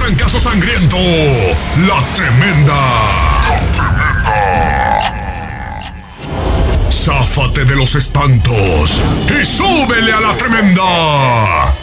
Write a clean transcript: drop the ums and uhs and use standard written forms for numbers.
trancazo sangriento. La Tremenda. Záfate de los espantos y súbele a La Tremenda.